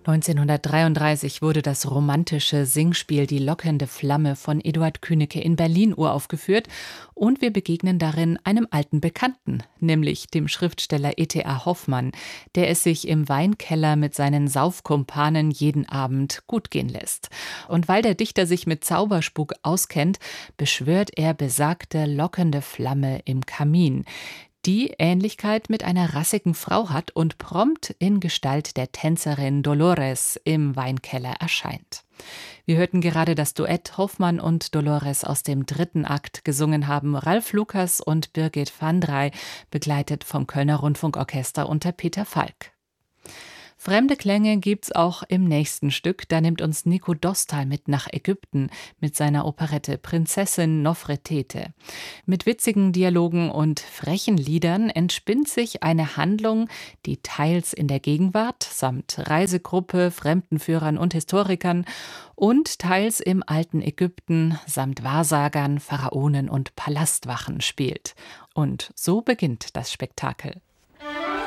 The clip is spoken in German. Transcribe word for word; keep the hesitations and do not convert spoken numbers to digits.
neunzehnhundertdreiunddreißig wurde das romantische Singspiel Die lockende Flamme von Eduard Künecke in Berlin uraufgeführt und wir begegnen darin einem alten Bekannten, nämlich dem Schriftsteller E T A Hoffmann, der es sich im Weinkeller mit seinen Saufkumpanen jeden Abend gut gehen lässt. Und weil der Dichter sich mit Zauberspuk auskennt, beschwört er besagte lockende Flamme im Kamin, die Ähnlichkeit mit einer rassigen Frau hat und prompt in Gestalt der Tänzerin Dolores im Weinkeller erscheint. Wir hörten gerade das Duett Hoffmann und Dolores aus dem dritten Akt. Gesungen haben Ralf Lukas und Birgit van Drey, begleitet vom Kölner Rundfunkorchester unter Peter Falk. Fremde Klänge gibt's auch im nächsten Stück. Da nimmt uns Nico Dostal mit nach Ägypten mit seiner Operette Prinzessin Nofretete. Mit witzigen Dialogen und frechen Liedern entspinnt sich eine Handlung, die teils in der Gegenwart samt Reisegruppe, Fremdenführern und Historikern und teils im alten Ägypten samt Wahrsagern, Pharaonen und Palastwachen spielt. Und so beginnt das Spektakel.